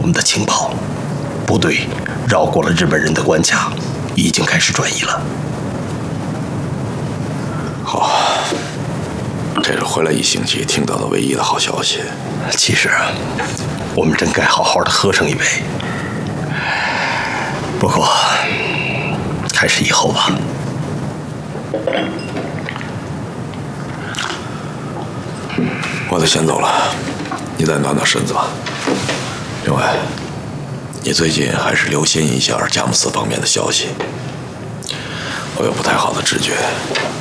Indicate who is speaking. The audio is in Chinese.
Speaker 1: 们的情报，部队绕过了日本人的关卡，已经开始转移了。
Speaker 2: 好，这是回来1星期听到的唯一的好消息。
Speaker 1: 其实，我们真该好好的喝上一杯。不过，还是以后吧。
Speaker 2: 我得先走了，你再暖暖身子吧。另外，你最近还是留心一下佳木斯方面的消息，我有不太好的直觉。